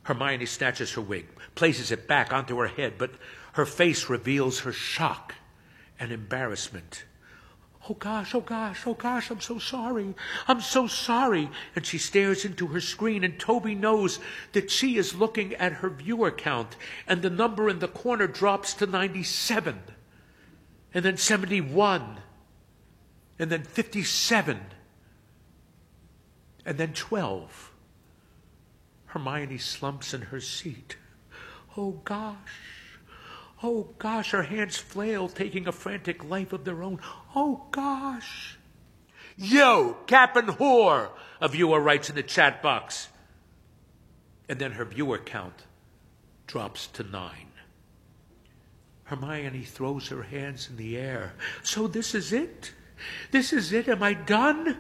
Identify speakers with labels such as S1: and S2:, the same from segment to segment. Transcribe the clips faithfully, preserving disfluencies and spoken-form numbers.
S1: Hermione snatches her wig, places it back onto her head, but her face reveals her shock and embarrassment. Oh gosh, oh gosh, oh gosh, I'm so sorry. I'm so sorry. And she stares into her screen, and Toby knows that she is looking at her viewer count, and the number in the corner drops to ninety-seven, and then seventy-one, and then fifty-seven, and then twelve. Hermione slumps in her seat. Oh gosh. Oh gosh, her hands flail, taking a frantic life of their own. Oh gosh. Yo, cap and whore, a viewer writes in the chat box. And then her viewer count drops to nine. Hermione throws her hands in the air. So this is it? This is it? Am I done?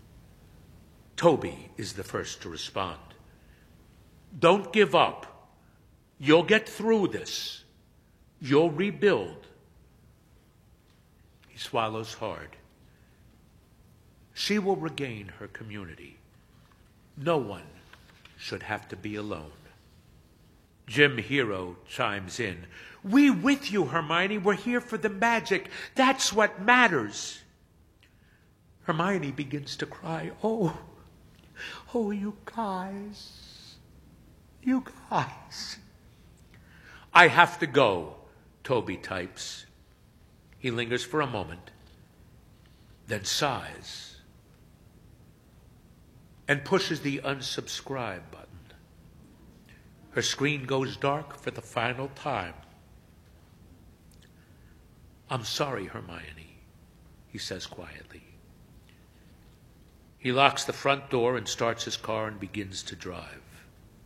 S1: Toby is the first to respond. Don't give up. You'll get through this. You'll rebuild. He swallows hard. She will regain her community. No one should have to be alone. Jim Hero chimes in. We with you, Hermione. We're here for the magic. That's what matters. Hermione begins to cry. Oh, oh, you guys. You guys. I have to go. Toby types. He lingers for a moment, then sighs, and pushes the unsubscribe button. Her screen goes dark for the final time. I'm sorry, Hermione, he says quietly. He locks the front door and starts his car and begins to drive.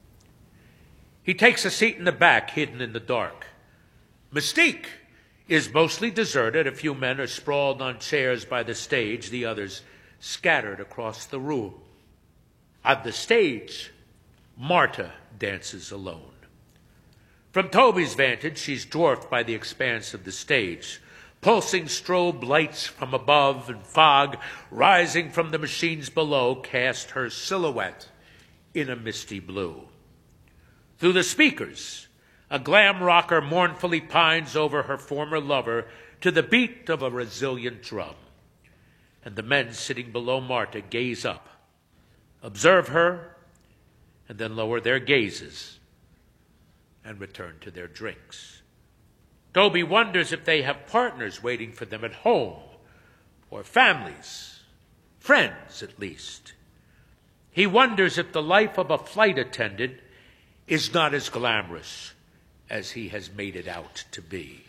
S1: He takes a seat in the back, hidden in the dark. Mystique is mostly deserted. A few men are sprawled on chairs by the stage, the others scattered across the room. At the stage, Marta dances alone. From Toby's vantage, she's dwarfed by the expanse of the stage. Pulsing strobe lights from above and fog rising from the machines below cast her silhouette in a misty blue. Through the speakers, a glam rocker mournfully pines over her former lover to the beat of a resilient drum. And the men sitting below Marta gaze up, observe her, and then lower their gazes and return to their drinks. Toby wonders if they have partners waiting for them at home, or families, friends at least. He wonders if the life of a flight attendant is not as glamorous as he has made it out to be.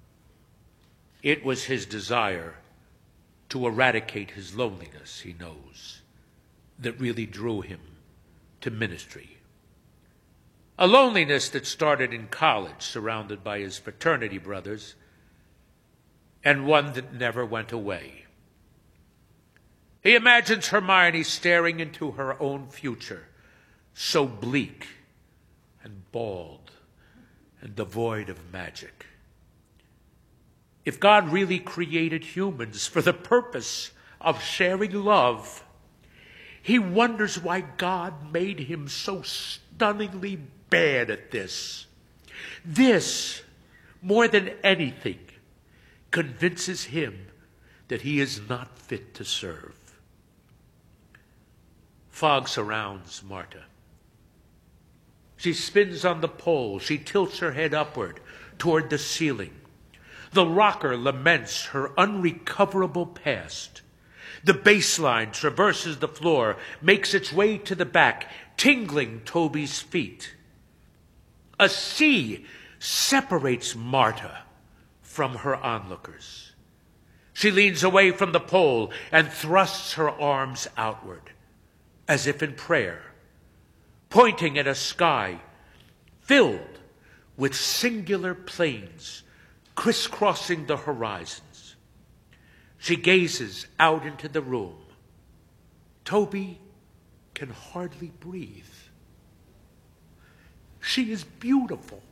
S1: It was his desire to eradicate his loneliness, he knows, that really drew him to ministry. A loneliness that started in college, surrounded by his fraternity brothers, and one that never went away. He imagines Hermione staring into her own future, so bleak and bald and devoid of magic. If God really created humans for the purpose of sharing love, he wonders why God made him so stunningly bad at this. This, more than anything, convinces him that he is not fit to serve. Fog surrounds Marta. She spins on the pole. She tilts her head upward toward the ceiling. The rocker laments her unrecoverable past. The bass line traverses the floor, makes its way to the back, tingling Toby's feet. A sea separates Marta from her onlookers. She leans away from the pole and thrusts her arms outward, as if in prayer, pointing at a sky filled with singular planes crisscrossing the horizons. She gazes out into the room. Toby can hardly breathe. She is beautiful.